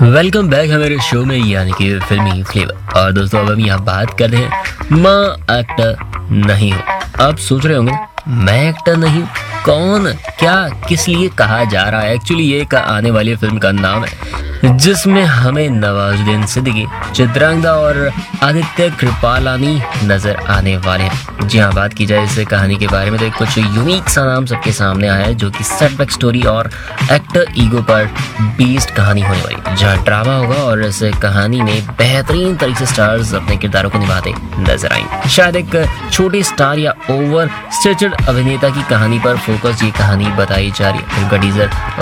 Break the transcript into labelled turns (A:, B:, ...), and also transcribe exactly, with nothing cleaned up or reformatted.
A: Welcome back हमारे show में यानी कि फिल्मी फ्लेवर। और दोस्तों अब हम यहाँ बात कर रहे हैं मैं एक्टर नहीं हूँ। आप सोच रहे होंगे मैं एक्टर नहीं, कौन क्या किस लिए कहा जा रहा है। एक्चुअली ये का आने वाली फिल्म का नाम है जिसमें हमें नवाजुद्दीन सिद्दीकी, चित्रांगदा और आदित्य कृपलानी नजर आने वाले हैं। जी हाँ, बात की जाए इस कहानी के बारे में तो एक कुछ यूनिक सा नाम सबके सामने आया है जो कि सेटबैक स्टोरी और एक्टर ईगो पर बेस्ड कहानी होने वाली, जहाँ ड्रामा होगा और इस कहानी में बेहतरीन तरीके से स्टार्स अपने किरदारों को निभाते नजर आएंगे। शायद एक छोटे स्टार या ओवर स्टेचर्ड अभिनेता की कहानी पर फोकस ये कहानी बताई जा रही है। फिल्म का टीजर